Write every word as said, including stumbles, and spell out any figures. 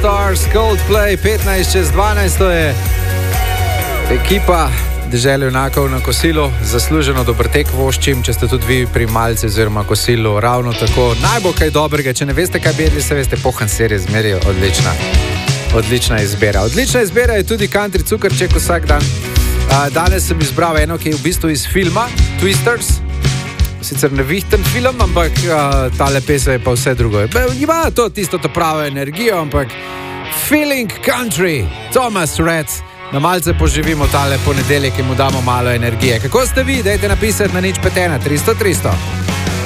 Stars, Coldplay, petnajst čez dvanajst, to je ekipa Dežele junakov na kosilu. Zasluženo dober tek voščim, če ste tudi vi pri malce oziroma kosilu, ravno tako. Naj bo kaj dobrega, če ne veste, kaj bi jedli, se veste, pohan serije zmeri, odlična. Odlična izbira. Odlična izbira je tudi country cukrček vsak dan. Danes sem izbral eno, ki je v bistvu iz filma Twisters. Sicer nevihten film, ampak uh, tale pesem je pa vse drugo. Ima to tisto to pravo energijo, ampak Feeling Country, Thomas Rhett. Na malce poživimo tale ponedeljek in mu damo malo energije. Kako ste vi? Dajte napisati na nič pet ena tristo tristo.